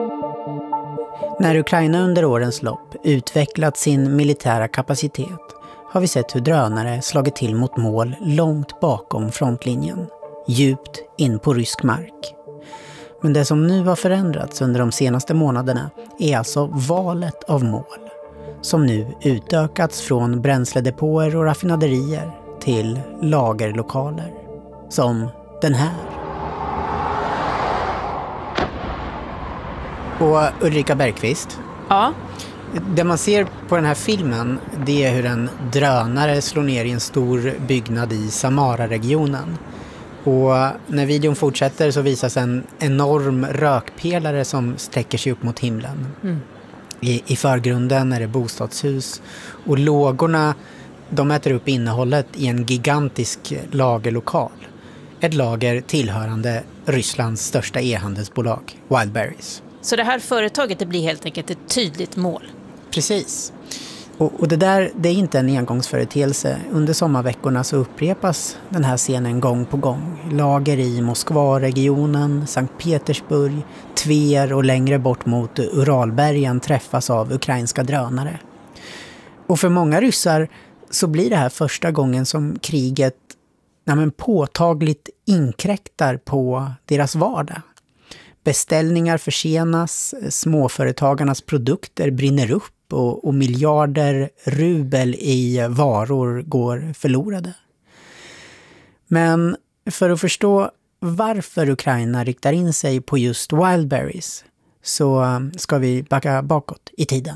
När Ukraina under årens lopp utvecklat sin militära kapacitet har vi sett hur drönare slagit till mot mål långt bakom frontlinjen, djupt in på rysk mark. Men det som nu har förändrats under de senaste månaderna är alltså valet av mål, som nu utökats från bränsledepåer och raffinaderier till lagerlokaler, som den här. Och Ulrika Bergqvist. Ja. Det man ser på den här filmen, det är hur en drönare slår ner i en stor byggnad i Samara-regionen. Och när videon fortsätter så visas en enorm rökpelare som sträcker sig upp mot himlen. I förgrunden är det bostadshus. Och lågorna, de äter upp innehållet i en gigantisk lagerlokal. Ett lager tillhörande Rysslands största e-handelsbolag, Wildberries. Så det här företaget, det blir helt enkelt ett tydligt mål. Precis. Och det är inte en engångsföreteelse. Under sommarveckorna så upprepas den här scenen gång på gång. Lager i Moskva-regionen, Sankt Petersburg, Tver och längre bort mot Uralbergen träffas av ukrainska drönare. Och för många ryssar så blir det här första gången som kriget påtagligt inkräktar på deras vardag. Beställningar försenas, småföretagarnas produkter brinner upp och miljarder rubel i varor går förlorade. Men för att förstå varför Ukraina riktar in sig på just Wildberries så ska vi backa bakåt i tiden.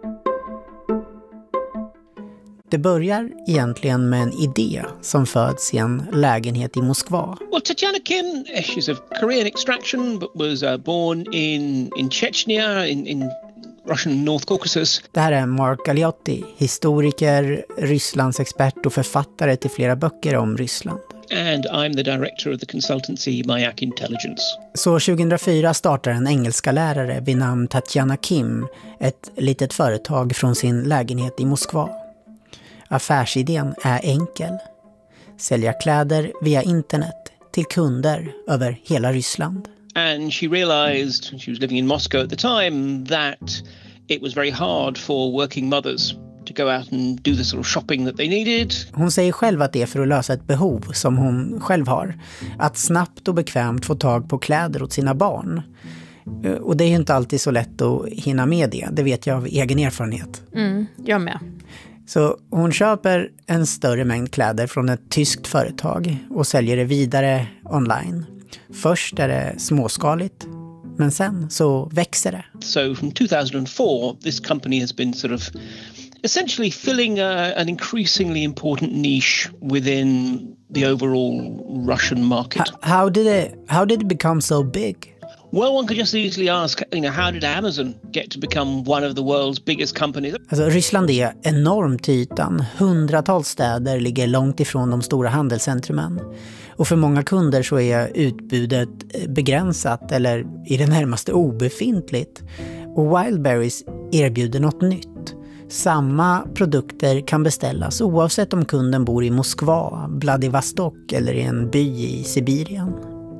Det börjar egentligen med en idé som föds i en lägenhet i Moskva. Well, Tatyana Kim, she's of Korean extraction but was born in Chechnya in Russian North Caucasus. Det här är Mark Galeotti, historiker, Rysslands expert och författare till flera böcker om Ryssland. And I'm the director of the consultancy Mayak Intelligence. Så 2004 startar en engelska lärare vid namn Tatyana Kim ett litet företag från sin lägenhet i Moskva. Affärsidén är enkel. Sälja kläder via internet till kunder över hela Ryssland. And she realized, she was living in Moscow at the time, that it was very hard for working mothers to go out and do the sort of shopping that they needed. Hon säger själv att det är för att lösa ett behov som hon själv har. Att snabbt och bekvämt få tag på kläder åt sina barn. Och det är ju inte alltid så lätt att hinna med det. Det vet jag av egen erfarenhet. Jag med. Så hon köper en större mängd kläder från ett tyskt företag och säljer det vidare online. Först är det småskaligt, men sen så växer det. So from 2004, this company has been sort of essentially filling an increasingly important niche within the overall Russian market. How did it become so big? Well, one could just easily ask, how did Amazon get to become one of the world's biggest companies? Alltså, Ryssland är enormt ytan. Hundratals städer ligger långt ifrån de stora handelscentrumen. Och för många kunder så är utbudet begränsat eller i det närmaste obefintligt. Och Wildberries erbjuder något nytt. Samma produkter kan beställas oavsett om kunden bor i Moskva, Vladivostok eller i en by i Sibirien.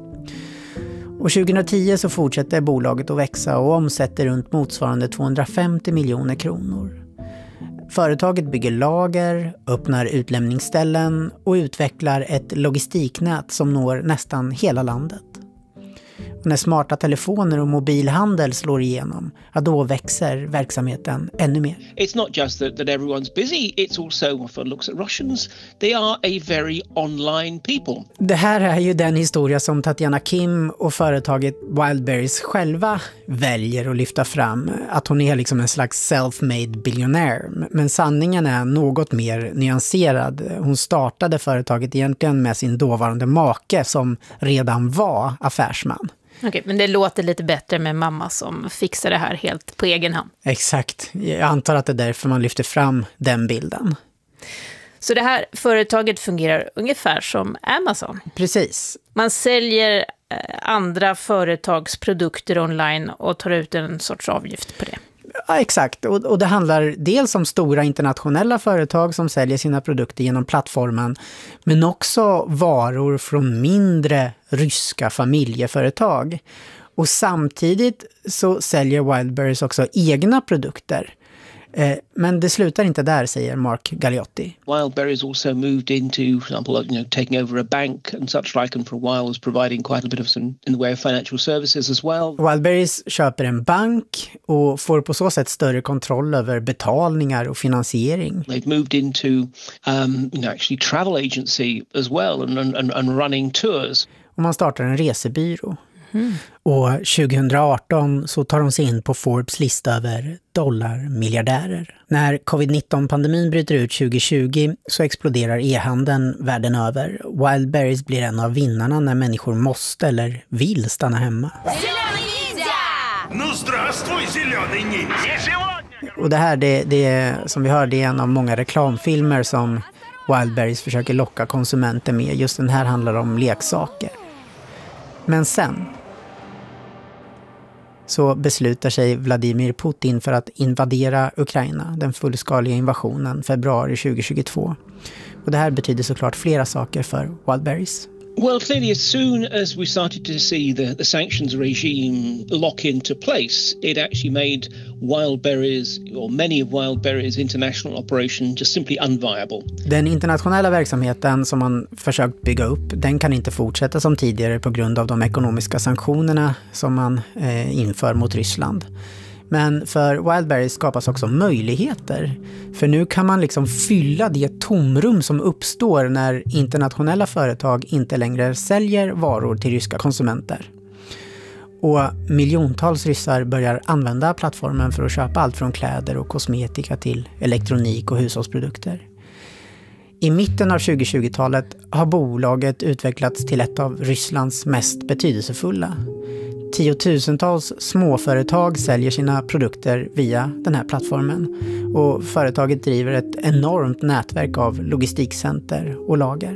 Och 2010 så fortsätter bolaget att växa och omsätter runt motsvarande 250 miljoner kronor. Företaget bygger lager, öppnar utlämningsställen och utvecklar ett logistiknät som når nästan hela landet. Och när smarta telefoner och mobilhandel slår igenom, då växer verksamheten ännu mer. It's not just that everyone's busy, it's also, if one looks at Russians, they are a very online people. Det här är ju den historia som Tatyana Kim och företaget Wildberries själva väljer att lyfta fram. Att hon är liksom en slags self-made billionaire. Men sanningen är något mer nyanserad. Hon startade företaget egentligen med sin dåvarande make som redan var affärsman. Okej, men det låter lite bättre med mamma som fixar det här helt på egen hand. Exakt. Jag antar att det är därför man lyfter fram den bilden. Så det här företaget fungerar ungefär som Amazon. Precis. Man säljer andra företags produkter online och tar ut en sorts avgift på det. Ja, exakt. Och det handlar dels om stora internationella företag som säljer sina produkter genom plattformen, men också varor från mindre ryska familjeföretag. Och samtidigt så säljer Wildberries också egna produkter. Men det slutar inte där, säger Mark Galeotti. Wildberries also moved into, for example, taking over a bank and such like, and for a while was providing quite a bit of some in the way of financial services as well. Wildberries köper en bank och får på så sätt större kontroll över betalningar och finansiering. They've moved into, actually travel agency as well and running tours. Och man startar en resebyrå. Och 2018 så tar de sig in på Forbes lista över dollarmiljardärer. När covid-19-pandemin bryter ut 2020 så exploderar e-handeln världen över. Wildberries blir en av vinnarna när människor måste eller vill stanna hemma. Och det här, det som vi hörde, är en av många reklamfilmer som Wildberries försöker locka konsumenter med. Just den här handlar om leksaker. Men sen så beslutar sig Vladimir Putin för att invadera Ukraina, den fullskaliga invasionen, februari 2022. Och det här betyder såklart flera saker för Wildberries. Well, clearly, as soon as we started to see the sanctions regime lock into place, it actually made Wildberries, or many of Wildberries' international operation, just simply unviable. Den internationella verksamheten som man försökt bygga upp, den kan inte fortsätta som tidigare på grund av de ekonomiska sanktionerna som man inför mot Ryssland. Men för Wildberries skapas också möjligheter. För nu kan man liksom fylla det tomrum som uppstår när internationella företag inte längre säljer varor till ryska konsumenter. Och miljontals ryssar börjar använda plattformen för att köpa allt från kläder och kosmetika till elektronik och hushållsprodukter. I mitten av 2020-talet har bolaget utvecklats till ett av Rysslands mest betydelsefulla. Tiotusentals småföretag säljer sina produkter via den här plattformen och företaget driver ett enormt nätverk av logistikcenter och lager.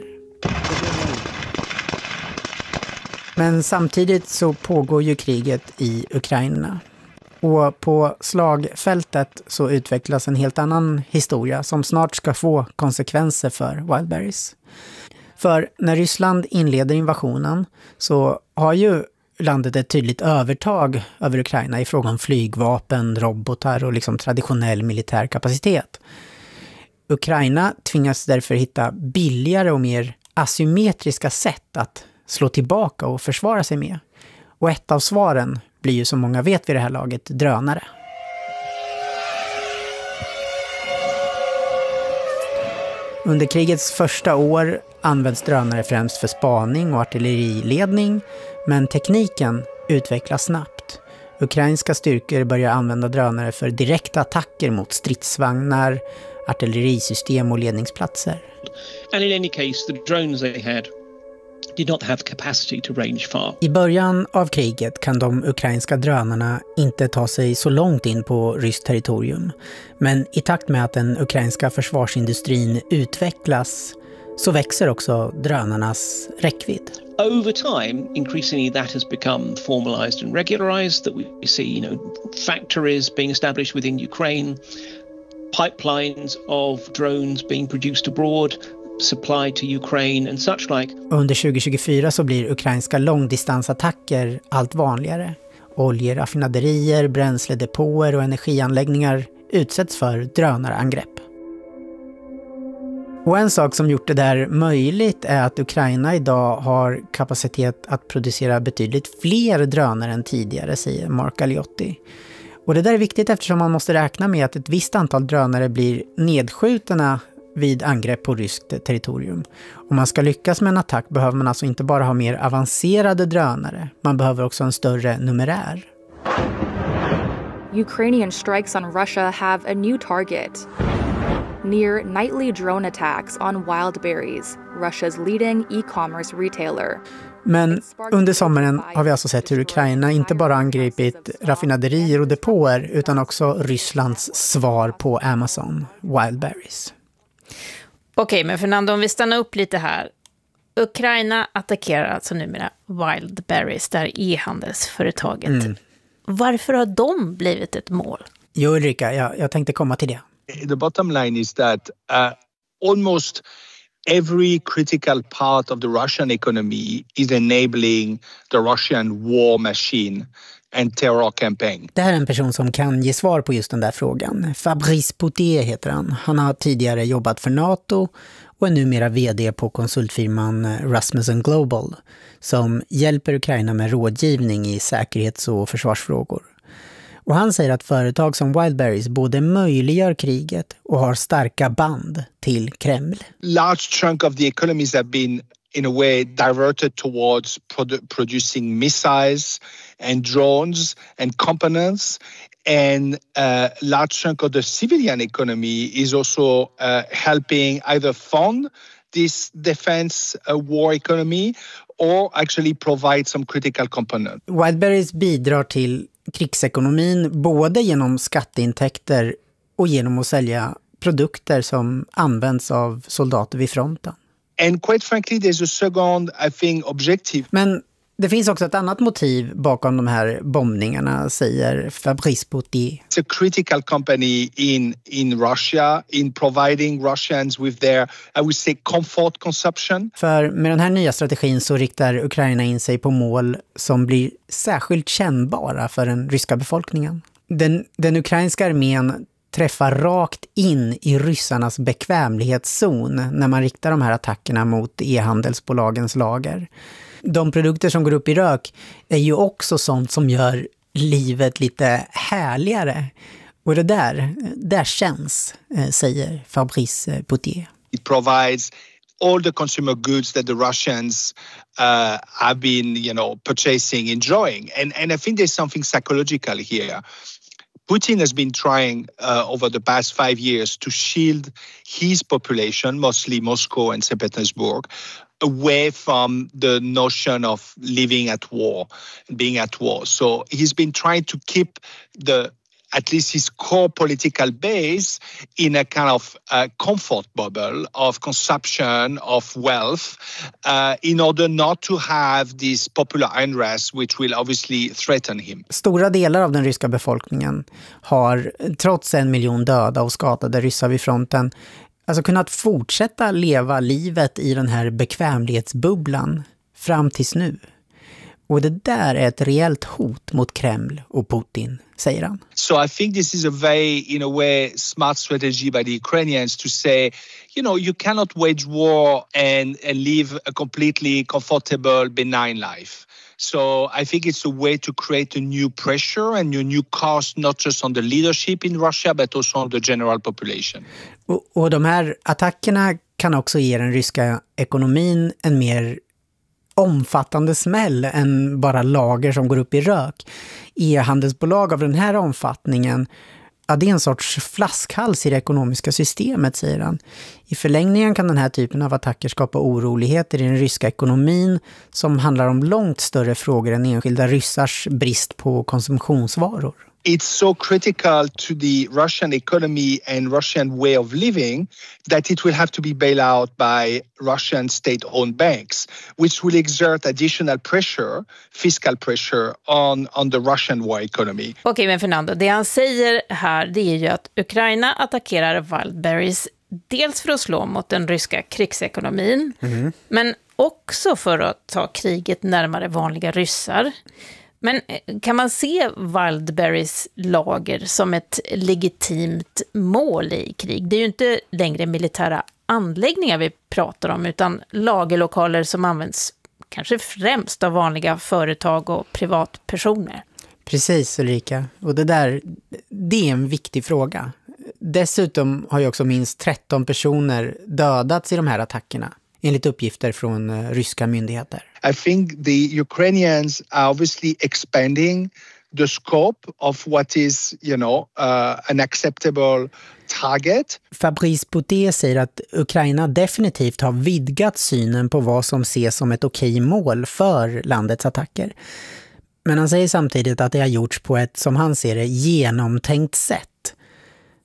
Men samtidigt så pågår ju kriget i Ukraina. Och på slagfältet så utvecklas en helt annan historia som snart ska få konsekvenser för Wildberries. För när Ryssland inleder invasionen så har ju landet ett tydligt övertag över Ukraina i fråga om flygvapen, robotar och liksom traditionell militär kapacitet. Ukraina tvingas därför hitta billigare och mer asymmetriska sätt att slå tillbaka och försvara sig med. Och ett av svaren blir ju, som många vet vid det här laget, drönare. Under krigets första år används drönare främst för spaning och artilleriledning, men tekniken utvecklas snabbt. Ukrainska styrkor börjar använda drönare för direkta attacker mot stridsvagnar, artillerisystem och ledningsplatser. And in any case, the drones they had did not have capacity to range far. I början av kriget kan de ukrainska drönarna inte ta sig så långt in på ryskt territorium. Men i takt med att den ukrainska försvarsindustrin utvecklas så växer också drönarnas räckvidd. Over time, increasingly that has become formalized and regularized, that we see, factories being established within Ukraine, pipelines of drones being produced abroad, supplied to Ukraine and such like. Under 2024 så blir ukrainska långdistansattacker allt vanligare. Oljeraffinaderier, bränsledepåer och energianläggningar utsätts för drönarangrepp. Och en sak som gjort det där möjligt är att Ukraina idag har kapacitet att producera betydligt fler drönare än tidigare, säger Mark Galeotti. Och det där är viktigt eftersom man måste räkna med att ett visst antal drönare blir nedskjutna vid angrepp på ryskt territorium. Om man ska lyckas med en attack behöver man alltså inte bara ha mer avancerade drönare, man behöver också en större numerär. Ukrainian strikes on Russia have a new target. Near nightly drone attacks on Wildberries, Russia's leading e-commerce retailer. Men under sommaren har vi alltså sett hur Ukraina inte bara angripit raffinaderier och depåer utan också Rysslands svar på Amazon, Wildberries. Okej, men Fernando, om vi stannar upp lite här. Ukraina attackerar alltså numera Wildberries, där e-handelsföretaget. Varför har de blivit ett mål? Jo, Ulrika, jag tänkte komma till det. The bottom line is that almost every critical part of the Russian economy is enabling the Russian war machine and terror campaign. Det här är en person som kan ge svar på just den där frågan. Fabrice Potier heter han. Han har tidigare jobbat för NATO och är numera vd på konsultfirman Rasmussen Global som hjälper Ukraina med rådgivning i säkerhets- och försvarsfrågor. Och han säger att företag som Wildberries både möjliggör kriget och har starka band till Kreml. Large chunk of the economies have been in a way diverted towards producing missiles and drones and components, and large chunk of the civilian economy is also helping either fund this defense war economy or actually provide some critical component. Wildberries bidrar till krigsekonomin både genom skatteintäkter och genom att sälja produkter som används av soldater vid fronten. And quite frankly, there's a second, I think, objective. Men det finns också ett annat motiv bakom de här bombningarna, säger Fabrice Potier. It's a critical company in Russia in providing Russians with their, I would say, comfort consumption. För med den här nya strategin så riktar Ukraina in sig på mål som blir särskilt kännbara för den ryska befolkningen. Den ukrainska armén träffar rakt in i ryssarnas bekvämlighetszon när man riktar de här attackerna mot e-handelsbolagens lager. De produkter som går upp i rök är ju också sånt som gör livet lite härligare. Och det där känns, säger Fabrice Potier. It provides all the consumer goods that the Russians have been, purchasing, enjoying. And I think there's something psychological here. Putin has been trying over the past 5 years to shield his population, mostly Moscow and St. Petersburg, away from the notion of living at war, being at war. So he's been trying to keep at least his core political base in a kind of comfort bubble of consumption, of wealth, in order not to have this popular unrest which will obviously threaten him. Stora delar av den ryska befolkningen har, trots 1 miljon döda och skadade ryssar vid fronten, alltså kunnat fortsätta leva livet i den här bekvämlighetsbubblan fram tills nu. Och det där är ett reellt hot mot Kreml och Putin, säger han. So I think this is a very, in a way, smart strategy by the Ukrainians to say, you cannot wage war and live a completely comfortable, benign life. So I think it's a way to create a new pressure and a new cost, not just on the leadership in Russia, but also on the general population. Och de här attackerna kan också ge den ryska ekonomin en mer omfattande smäll än bara lager som går upp i rök. E-handelsbolag av den här omfattningen, det är en sorts flaskhals i det ekonomiska systemet, säger han. I förlängningen kan den här typen av attacker skapa oroligheter i den ryska ekonomin som handlar om långt större frågor än enskilda ryssars brist på konsumtionsvaror. It's so critical to the Russian economy and Russian way of living that it will have to be bailed out by Russian state-owned banks, which will exert additional pressure, fiscal pressure on the Russian war economy. Okej, men Fernando, det han säger här, det är ju att Ukraina attackerar Wildberries dels för att slå mot den ryska krigsekonomin, men också för att ta kriget närmare vanliga ryssar. Men kan man se Wildberries lager som ett legitimt mål i krig? Det är ju inte längre militära anläggningar vi pratar om, utan lagerlokaler som används kanske främst av vanliga företag och privatpersoner. Precis, Ulrika. Och det är en viktig fråga. Dessutom har ju också minst 13 personer dödats i de här attackerna, enligt uppgifter från ryska myndigheter. I think the Ukrainians are obviously expanding the scope of what is, an acceptable target. Fabrice Potier säger att Ukraina definitivt har vidgat synen på vad som ses som ett okej mål för landets attacker. Men han säger samtidigt att det har gjorts på ett, som han ser det, genomtänkt sätt.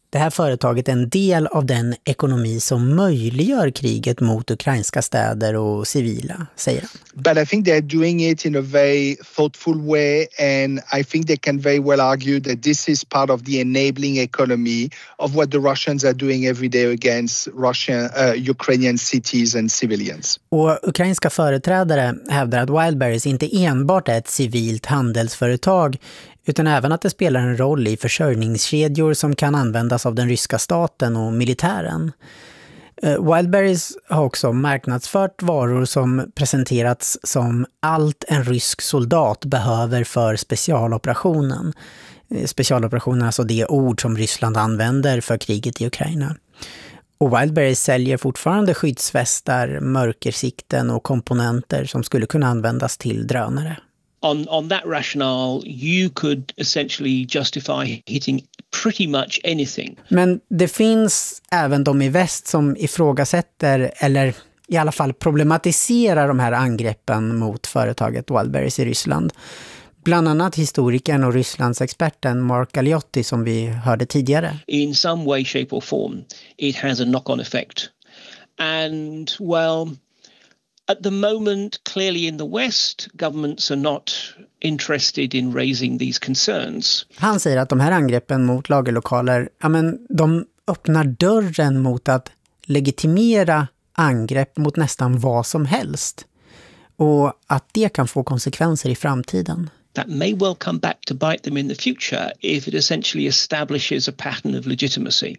det här företaget är en del av den ekonomi som möjliggör kriget mot ukrainska städer och civila, säger han. But I think they're doing it in a very thoughtful way, and I think they can very well argue that this is part of the enabling economy of what the Russians are doing every day against Ukrainian cities and civilians. Och ukrainska företrädare hävdar att Wildberries inte enbart är ett civilt handelsföretag utan även att det spelar en roll i försörjningskedjor som kan användas av den ryska staten och militären. Wildberries har också marknadsfört varor som presenterats som allt en rysk soldat behöver för specialoperationen. Specialoperationen är alltså det ord som Ryssland använder för kriget i Ukraina. Och Wildberries säljer fortfarande skyddsvästar, mörkersikten och komponenter som skulle kunna användas till drönare. On that rationale, you could essentially justify hitting pretty much anything. Men det finns även de i väst som ifrågasätter eller i alla fall problematiserar de här angreppen mot företaget Wildberries i Ryssland. Bland annat historikern och Rysslands experten Mark Galeotti som vi hörde tidigare. In some way, shape or form, it has a knock-on effect. And, well, at the moment, clearly in the West, governments are not interested in raising these concerns. Han säger att de här angreppen mot lagerlokaler, de öppnar dörren mot att legitimera angrepp mot nästan vad som helst. Och att det kan få konsekvenser i framtiden. That may well come back to bite them in the future if it essentially establishes a pattern of legitimacy.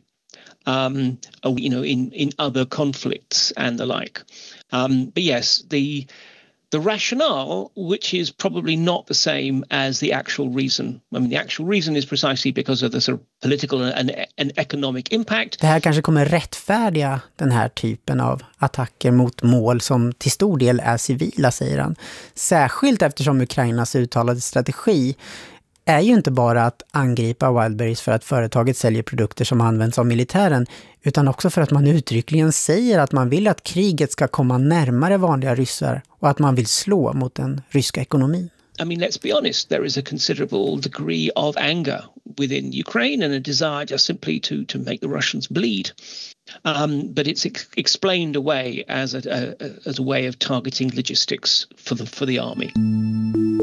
In other conflicts and the like. But yes, the rationale, which is probably not the same as the actual reason. I mean, the actual reason is precisely because of the sort of political and economic impact. Det här kanske kommer rättfärdiga den här typen av attacker mot mål som till stor del är civila, säger han. Särskilt eftersom Ukrainas uttalade strategi är ju inte bara att angripa Wildberries för att företaget säljer produkter som används av militären, utan också för att man uttryckligen säger att man vill att kriget ska komma närmare vanliga ryssar och att man vill slå mot den ryska ekonomin. I mean, let's be honest, there is a considerable degree of anger within Ukraine and a desire just simply to make the Russians bleed. But it's explained away as a way of targeting logistics for the army.